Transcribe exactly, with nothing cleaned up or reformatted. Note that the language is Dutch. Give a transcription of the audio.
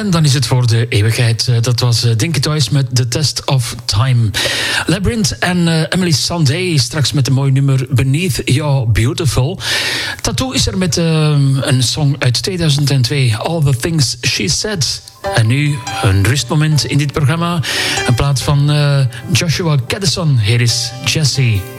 En dan is het voor de eeuwigheid. Dat was Dinky Toys met The Test of Time. Labyrinth en uh, Emily Sandé straks met een mooi nummer Beneath Your Beautiful. Tattoo is er met uh, een song uit tweeduizend twee, All the Things She Said. En nu een rustmoment in dit programma. Een plaat van uh, Joshua Caddison. Hier is Jessie.